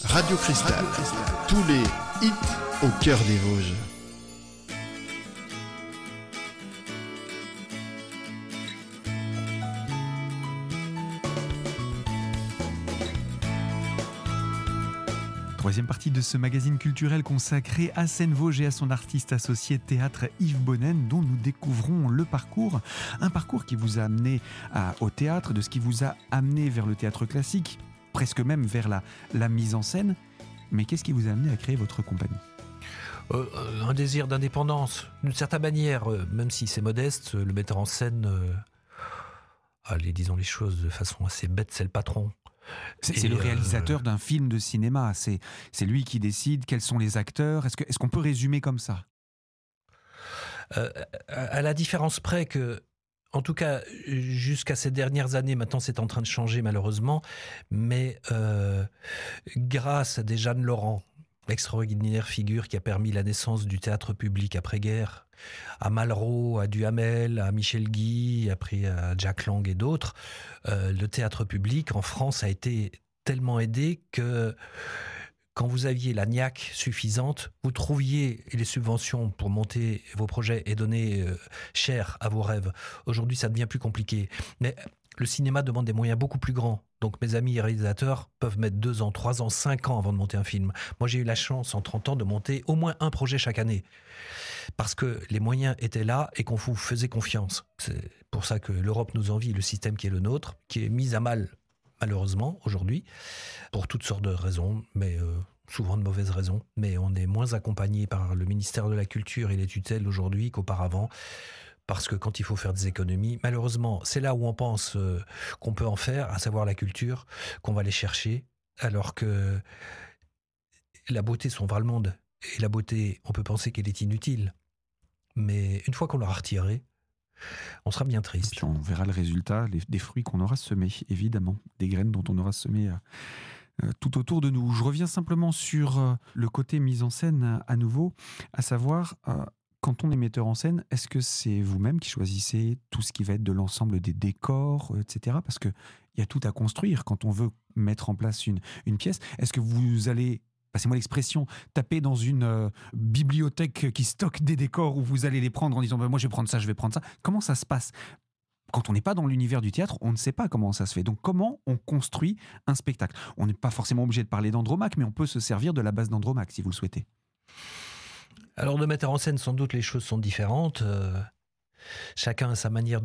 Radio Cristal, tous les hits au cœur des Vosges. Troisième partie de ce magazine culturel consacré à Seine-Vosges et à son artiste associé théâtre Yves Bonnen, dont nous découvrons le parcours. Un parcours qui vous a amené au théâtre, de ce qui vous a amené vers le théâtre classique, presque même vers la mise en scène. Mais qu'est-ce qui vous a amené à créer votre compagnie ? Un désir d'indépendance, d'une certaine manière, même si c'est modeste, le metteur en scène, allez, disons les choses de façon assez bête, c'est le patron. C'est le réalisateur d'un film de cinéma, c'est lui qui décide quels sont les acteurs. Est-ce qu'on peut résumer comme ça ? À la différence près que, en tout cas, jusqu'à ces dernières années, maintenant c'est en train de changer malheureusement, mais grâce à des Jeanne Laurent, extraordinaire figure qui a permis la naissance du théâtre public après-guerre, à Malraux, à Duhamel, à Michel Guy, après à Jack Lang et d'autres, le théâtre public en France a été tellement aidé que quand vous aviez la niaque suffisante, vous trouviez les subventions pour monter vos projets et donner cher à vos rêves. Aujourd'hui, ça devient plus compliqué. Mais le cinéma demande des moyens beaucoup plus grands. Donc mes amis réalisateurs peuvent mettre 2 ans, 3 ans, 5 ans avant de monter un film. Moi, j'ai eu la chance en 30 ans de monter au moins un projet chaque année. Parce que les moyens étaient là et qu'on vous faisait confiance. C'est pour ça que l'Europe nous envie, le système qui est le nôtre, qui est mis à mal, malheureusement, aujourd'hui, pour toutes sortes de raisons, mais souvent de mauvaises raisons. Mais on est moins accompagné par le ministère de la Culture et les tutelles aujourd'hui qu'auparavant. Parce que quand il faut faire des économies, malheureusement, c'est là où on pense qu'on peut en faire, à savoir la culture, qu'on va aller chercher, alors que la beauté s'ouvre le monde. Et la beauté, on peut penser qu'elle est inutile. Mais une fois qu'on l'aura retirée, on sera bien triste. Et puis on verra le résultat, des fruits qu'on aura semés, évidemment, des graines dont on aura semé tout autour de nous. Je reviens simplement sur le côté mise en scène à nouveau, à savoir... Quand on est metteur en scène, est-ce que c'est vous-même qui choisissez tout ce qui va être de l'ensemble des décors, etc. Parce qu'il y a tout à construire quand on veut mettre en place une pièce. Est-ce que vous allez, passez-moi l'expression, taper dans une bibliothèque qui stocke des décors où vous allez les prendre en disant moi je vais prendre ça, je vais prendre ça. Comment ça se passe ? Quand on n'est pas dans l'univers du théâtre, on ne sait pas comment ça se fait. Donc comment on construit un spectacle ? On n'est pas forcément obligé de parler d'Andromaque, mais on peut se servir de la base d'Andromaque si vous le souhaitez. Alors de mettre en scène, sans doute les choses sont différentes. Chacun a sa manière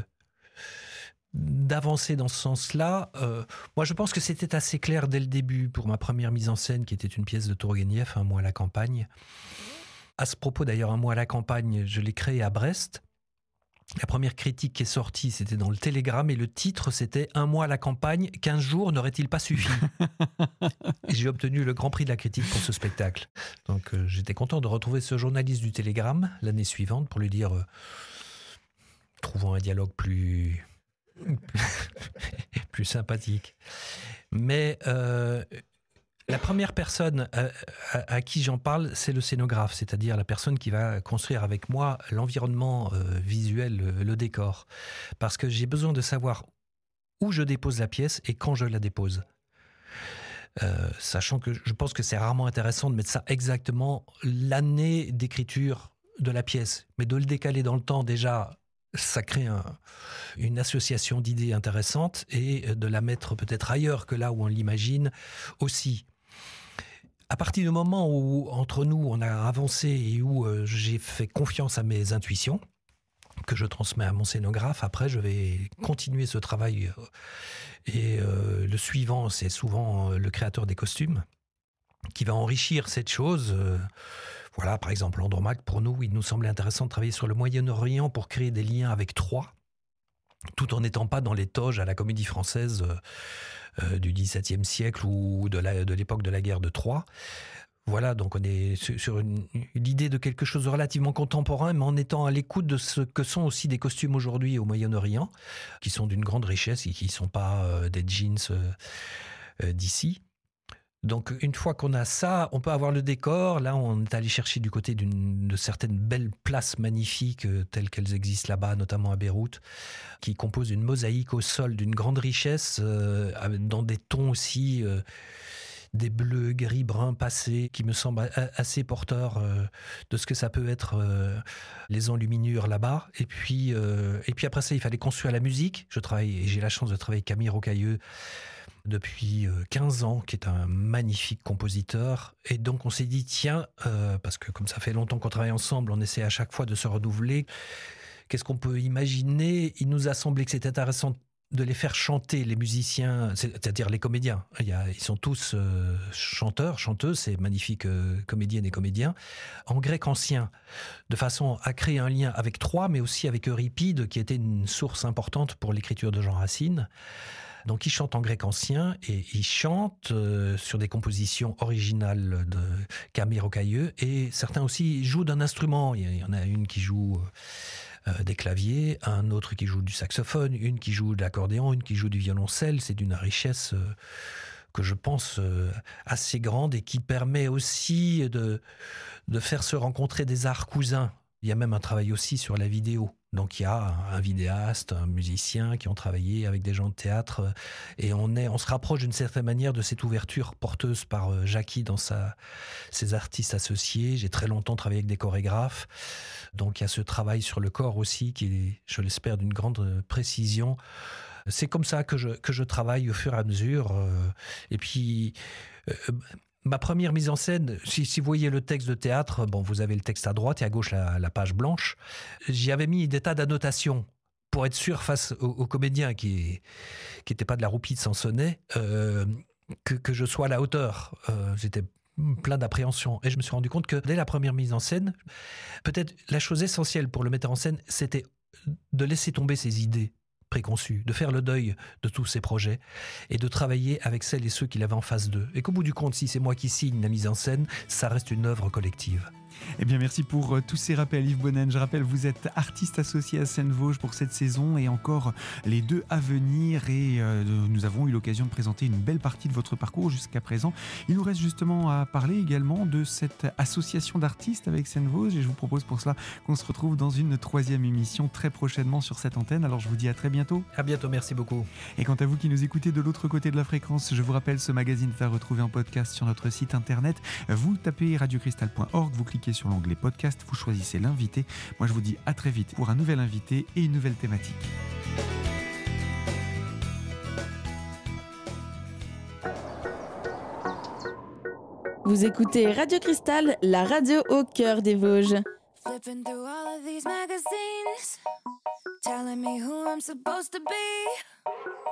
d'avancer dans ce sens-là. Moi, je pense que c'était assez clair dès le début pour ma première mise en scène, qui était une pièce de Tourguenieff, Un mois à la campagne. À ce propos, d'ailleurs, Un mois à la campagne, je l'ai créé à Brest. La première critique qui est sortie, c'était dans le Télégramme, et le titre, c'était « Un mois à la campagne, 15 jours n'aurait-il pas suffi ?» Et j'ai obtenu le grand prix de la critique pour ce spectacle. Donc j'étais content de retrouver ce journaliste du Télégramme l'année suivante pour lui dire trouvons un dialogue plus sympathique. Mais la première personne à qui j'en parle, c'est le scénographe, c'est-à-dire la personne qui va construire avec moi l'environnement visuel, le décor. Parce que j'ai besoin de savoir où je dépose la pièce et quand je la dépose. Sachant que je pense que c'est rarement intéressant de mettre ça exactement l'année d'écriture de la pièce. Mais de le décaler dans le temps, déjà, ça crée une association d'idées intéressantes, et de la mettre peut-être ailleurs que là où on l'imagine aussi. À partir du moment où, entre nous, on a avancé et où j'ai fait confiance à mes intuitions, que je transmets à mon scénographe, après, je vais continuer ce travail. Et le suivant, c'est souvent le créateur des costumes, qui va enrichir cette chose. Voilà, par exemple, Andromaque, pour nous, il nous semblait intéressant de travailler sur le Moyen-Orient pour créer des liens avec Troie, tout en n'étant pas dans les toges à la Comédie Française du XVIIe siècle ou de l'époque de la guerre de Troie. Voilà, donc on est sur l'idée de quelque chose de relativement contemporain, mais en étant à l'écoute de ce que sont aussi des costumes aujourd'hui au Moyen-Orient, qui sont d'une grande richesse et qui ne sont pas des jeans d'ici. Donc une fois qu'on a ça, on peut avoir le décor. Là, on est allé chercher du côté de certaines belles places magnifiques telles qu'elles existent là-bas, notamment à Beyrouth, qui composent une mosaïque au sol d'une grande richesse, dans des tons aussi des bleus, gris, bruns passés qui me semblent assez porteurs de ce que ça peut être les enluminures là-bas. Et puis après ça, il fallait construire la musique. J'ai la chance de travailler avec Camille Rocailleux depuis 15 ans, qui est un magnifique compositeur. Et donc on s'est dit, tiens, parce que comme ça fait longtemps qu'on travaille ensemble, on essaie à chaque fois de se renouveler. Qu'est-ce qu'on peut imaginer ? Il nous a semblé que c'était intéressant de les faire chanter, les musiciens, c'est-à-dire les comédiens. Ils sont tous chanteurs, chanteuses, ces magnifiques comédiennes et comédiens, en grec ancien, de façon à créer un lien avec Troie, mais aussi avec Euripide, qui était une source importante pour l'écriture de Jean Racine. Donc ils chantent en grec ancien et ils chantent sur des compositions originales de Camille Rocailleux, et certains aussi jouent d'un instrument. Il y en a une qui joue des claviers, un autre qui joue du saxophone, une qui joue de l'accordéon, une qui joue du violoncelle. C'est d'une richesse que je pense assez grande et qui permet aussi de faire se rencontrer des arts cousins. Il y a même un travail aussi sur la vidéo. Donc il y a un vidéaste, un musicien qui ont travaillé avec des gens de théâtre, et on se rapproche d'une certaine manière de cette ouverture porteuse par Jackie dans ses artistes associés. J'ai très longtemps travaillé avec des chorégraphes, donc il y a ce travail sur le corps aussi qui est, je l'espère, d'une grande précision. C'est comme ça que je travaille au fur et à mesure. Et puis ma première mise en scène, si vous voyez le texte de théâtre, bon, vous avez le texte à droite et à gauche la page blanche. J'y avais mis des tas d'annotations pour être sûr face aux comédiens qui n'étaient pas de la roupie de Sansonnet, que je sois à la hauteur. J'étais plein d'appréhension. Et je me suis rendu compte que dès la première mise en scène, peut-être la chose essentielle pour le metteur en scène, c'était de laisser tomber ses idées préconçus, de faire le deuil de tous ces projets et de travailler avec celles et ceux qu'il avait en face d'eux. Et qu'au bout du compte, si c'est moi qui signe la mise en scène, ça reste une œuvre collective. Eh bien, merci pour tous ces rappels, Yves Bonnen. Je rappelle, vous êtes artiste associé à Scène Vosges pour cette saison et encore les 2 à venir. Et nous avons eu l'occasion de présenter une belle partie de votre parcours jusqu'à présent. Il nous reste justement à parler également de cette association d'artistes avec Scène Vosges. Et je vous propose pour cela qu'on se retrouve dans une 3e émission très prochainement sur cette antenne. Alors, je vous dis à très bientôt. À bientôt, merci beaucoup. Et quant à vous qui nous écoutez de l'autre côté de la fréquence, je vous rappelle, ce magazine est à retrouver en podcast sur notre site internet. Vous tapez radiocristal.org, vous cliquez sur l'onglet podcast, vous choisissez l'invité. Moi, je vous dis à très vite pour un nouvel invité et une nouvelle thématique. Vous écoutez Radio Cristal, la radio au cœur des Vosges. Flipping through all of these magazines, telling me who I'm supposed to be.